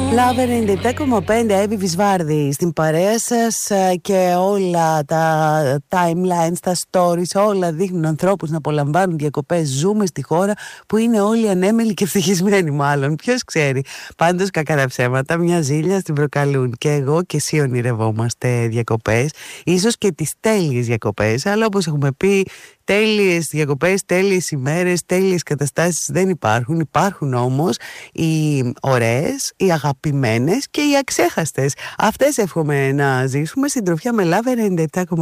Λάβε 97,5 Εύη Βυσβάρδη στην παρέα σας και όλα τα timelines, τα stories, όλα δείχνουν ανθρώπους να απολαμβάνουν διακοπές. Ζούμε στη χώρα που είναι όλοι ανέμελοι και ευτυχισμένοι, μάλλον. Ποιος ξέρει. Πάντως, κακά τα ψέματα, μια ζήλια την προκαλούν. Και εγώ και εσύ ονειρευόμαστε διακοπές, ίσως και τις τέλειες διακοπές, αλλά όπως έχουμε πει, τέλειες διακοπές, τέλειες ημέρες, τέλειες καταστάσεις δεν υπάρχουν. Υπάρχουν όμως οι ωραίες, οι αγαπημένες και οι αξέχαστες. Αυτές εύχομαι να ζήσουμε. Συντροφιά με Λάβε 97,5.